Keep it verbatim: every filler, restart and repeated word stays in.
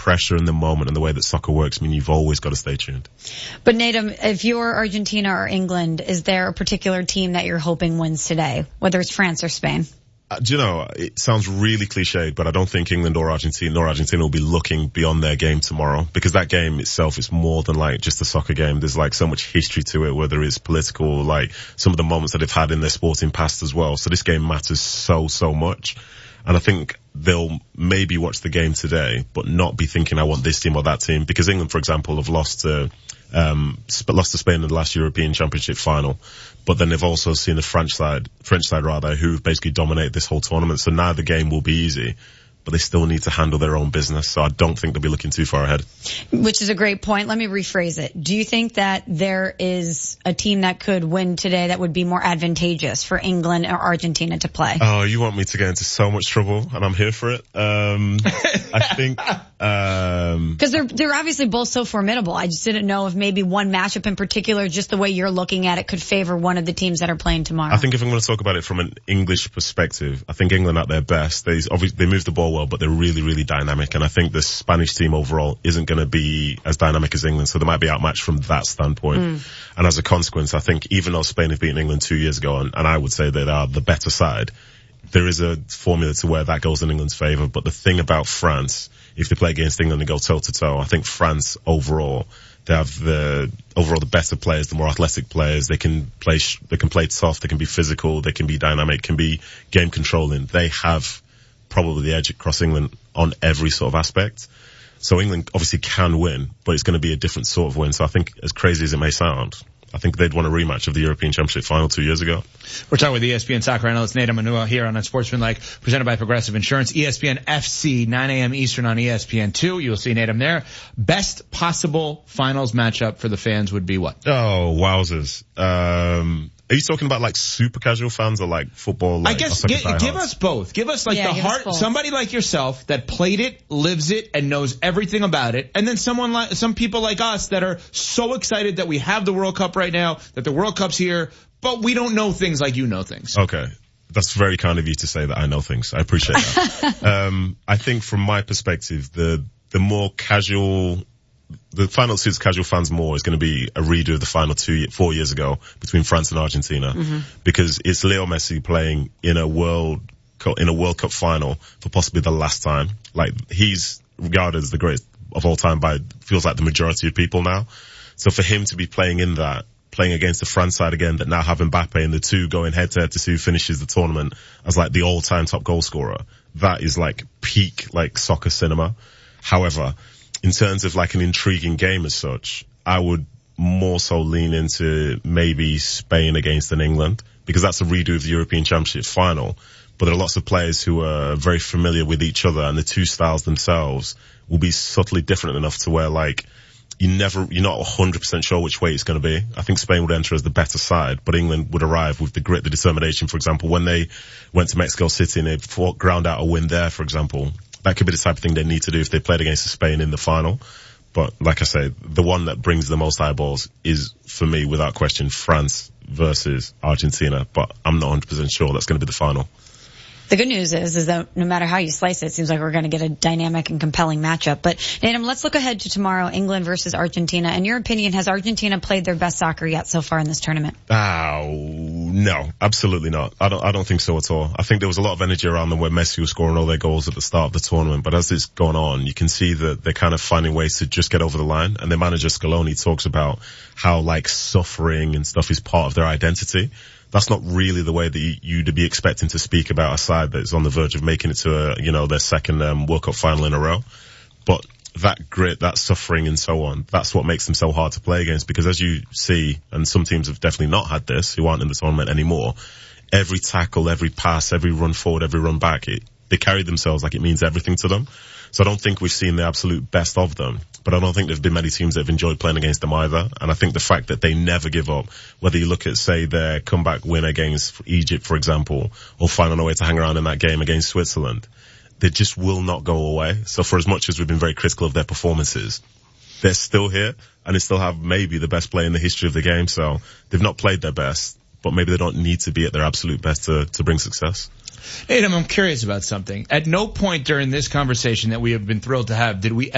pressure in the moment and the way that soccer works mean you've always got to stay tuned. But Natum, if you're Argentina or England, is there a particular team that you're hoping wins today, whether it's France or Spain? Uh, do you know, it sounds really cliched, but I don't think England or Argentina nor Argentina will be looking beyond their game tomorrow, because that game itself is more than like just a soccer game. There's like so much history to it, whether it's political, like some of the moments that they've had in their sporting past as well. So this game matters so, so much. And I think they'll maybe watch the game today, but not be thinking, I want this team or that team. Because England, for example, have lost to, um, lost to Spain in the last European Championship final. But then they've also seen the French side, French side rather, who basically dominate this whole tournament. So now the game will be easy, but they still need to handle their own business. So I don't think they'll be looking too far ahead. Which is a great point. Let me rephrase it. Do you think that there is a team that could win today that would be more advantageous for England or Argentina to play? Oh, you want me to get into so much trouble, and I'm here for it. Um, I think, um, because they're, they're obviously both so formidable. I just didn't know if maybe one matchup in particular, just the way you're looking at it, could favor one of the teams that are playing tomorrow. I think if I'm going to talk about it from an English perspective, I think England at their best, they obviously, they move the ball well, but they're really, really dynamic. And I think the Spanish team overall isn't going to be as dynamic as England, so they might be outmatched from that standpoint. Mm. And as a consequence, I think even though Spain have beaten England two years ago, and, and I would say they are the better side, there is a formula to where that goes in England's favour. But the thing about France, if they play against England and go toe-to-toe, I think France overall, they have the overall the better players, the more athletic players. They can play, they can play tough, they can be physical, they can be dynamic, can be game controlling. They have probably the edge across England on every sort of aspect. So England obviously can win, but it's going to be a different sort of win. So I think, as crazy as it may sound, I think they'd want a rematch of the European Championship final two years ago. We're talking with E S P N soccer analyst Natum Manua here on Unsportsmanlike, presented by Progressive Insurance. E S P N F C, nine a.m. Eastern on E S P N two. You'll see Natum there. Best possible finals matchup for the fans would be what? Oh, wowzers. Um, are you talking about like super casual fans or like football? Like, I guess give, give us both. Give us like yeah, the heart, somebody like yourself that played it, lives it, and knows everything about it. And then someone like, some people like us that are so excited that we have the World Cup right now, that the World Cup's here, but we don't know things like you know things. Okay. That's very kind of you to say that I know things. I appreciate that. um, I think from my perspective, the, the more casual, the final suits casual fans more is going to be a redo of the final two, four years ago between France and Argentina, mm-hmm. because it's Leo Messi playing in a World Cup, in a World Cup final for possibly the last time. Like, he's regarded as the greatest of all time by, feels like the majority of people now. So for him to be playing in that, playing against the France side again that now have Mbappe and the two going head to head to see who finishes the tournament as like the all-time top goal scorer, that is like peak like soccer cinema. However, in terms of like an intriguing game as such, I would more so lean into maybe Spain against an England, because that's a redo of the European Championship final. But there are lots of players who are very familiar with each other, and the two styles themselves will be subtly different enough to where like you never, you're not one hundred percent sure which way it's going to be. I think Spain would enter as the better side, but England would arrive with the grit, the determination. For example, when they went to Mexico City and they fought, ground out a win there, for example, that could be the type of thing they need to do if they played against Spain in the final. But like I say, the one that brings the most eyeballs is, for me, without question, France versus Argentina. But I'm not one hundred percent sure that's going to be the final. The good news is, is that no matter how you slice it, it seems like we're going to get a dynamic and compelling matchup. But, Natum, let's look ahead to tomorrow, England versus Argentina. In your opinion, has Argentina played their best soccer yet so far in this tournament? Oh, no, absolutely not. I don't, I don't think so at all. I think there was a lot of energy around them where Messi was scoring all their goals at the start of the tournament. But as it's gone on, you can see that they're kind of finding ways to just get over the line. And their manager Scaloni talks about how, like, suffering and stuff is part of their identity. That's not really the way that you'd be expecting to speak about a side that's on the verge of making it to a, you know, their second um, World Cup final in a row. But that grit, that suffering and so on, that's what makes them so hard to play against, because as you see, and some teams have definitely not had this, who aren't in the tournament anymore, every tackle, every pass, every run forward, every run back, it, they carry themselves like it means everything to them. So I don't think we've seen the absolute best of them, but I don't think there's been many teams that have enjoyed playing against them either. And I think the fact that they never give up, whether you look at, say, their comeback win against Egypt, for example, or finding a way to hang around in that game against Switzerland, they just will not go away. So for as much as we've been very critical of their performances, they're still here, and they still have maybe the best player in the history of the game. So they've not played their best, but maybe they don't need to be at their absolute best to, to bring success. Natum, I'm curious about something. At no point during this conversation that we have been thrilled to have did we